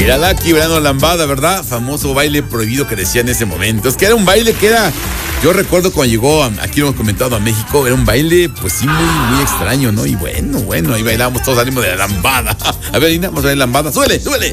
Mírala aquí bailando lambada, ¿verdad? Famoso baile prohibido que decía en ese momento. Es que era un baile que era... Yo recuerdo cuando llegó, aquí lo hemos comentado, a México, era un baile, pues sí, muy extraño, ¿no? Y bueno, ahí bailábamos todos, salimos de la lambada. A ver, Lina, vamos a ver lambada. ¡Súbele!